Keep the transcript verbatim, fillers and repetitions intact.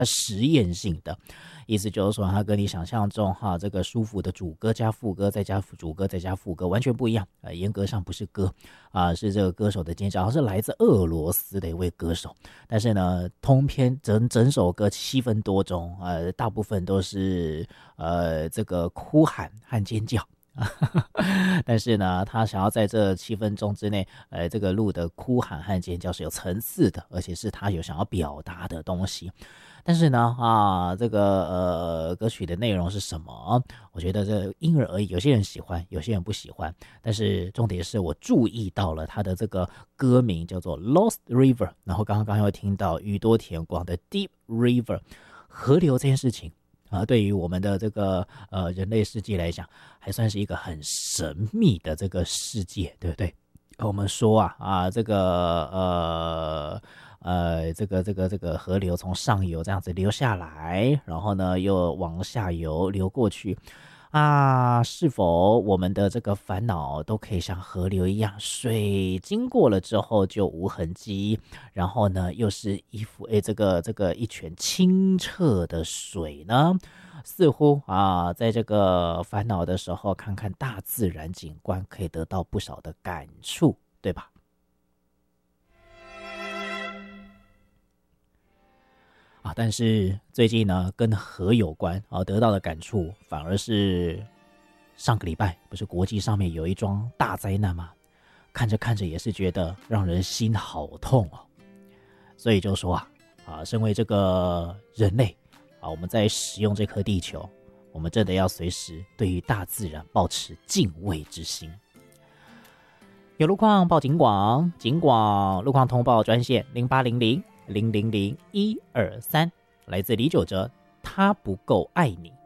实验性的，意思就是说，它跟你想象中哈这个舒服的主歌加副歌再加主歌再加副歌完全不一样。呃，严格上不是歌啊、呃，是这个歌手的尖叫，是来自俄罗斯的一位歌手。但是呢，通篇整整首歌七分多钟，呃，大部分都是呃这个哭喊和尖叫。但是呢，他想要在这七分钟之内，呃，这个录的哭喊和尖叫是有层次的，而且是他有想要表达的东西。但是呢，啊，这个呃歌曲的内容是什么？我觉得这因人而异，有些人喜欢，有些人不喜欢。但是重点是我注意到了他的这个歌名叫做 Lost River， 然后刚刚又听到宇多田光的 Deep River， 河流这件事情。啊，对于我们的这个呃人类世界来讲，还算是一个很神秘的这个世界，对不对？我们说啊啊，这个呃呃，这个这个这个河流从上游这样子流下来，然后呢又往下游流过去。啊，是否我们的这个烦恼都可以像河流一样，水经过了之后就无痕迹，然后呢又是一幅诶这个这个一泉清澈的水呢？似乎啊，在这个烦恼的时候，看看大自然景观，可以得到不少的感触，对吧？啊，但是最近呢，跟河有关啊，得到的感触反而是上个礼拜，不是国际上面有一桩大灾难吗？看着看着也是觉得让人心好痛哦。所以就说啊，啊，身为这个人类啊，我们在使用这颗地球，我们真的要随时对于大自然抱持敬畏之心。有路况报警广，警广路况通报专线零八零零零零零一二三，来自李玖哲，他不够爱你。